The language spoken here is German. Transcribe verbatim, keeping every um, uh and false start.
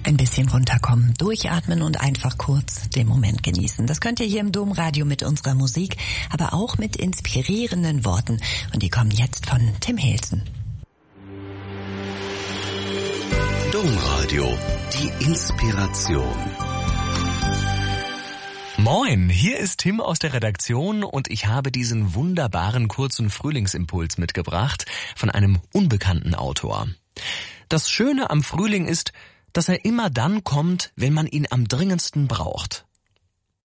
Ein bisschen runterkommen, durchatmen und einfach kurz den Moment genießen. Das könnt ihr hier im Domradio mit unserer Musik, aber auch mit inspirierenden Worten. Und die kommen jetzt von Tim Helsen. Domradio, die Inspiration. Moin, hier ist Tim aus der Redaktion und ich habe diesen wunderbaren kurzen Frühlingsimpuls mitgebracht von einem unbekannten Autor. Das Schöne am Frühling ist, dass er immer dann kommt, wenn man ihn am dringendsten braucht.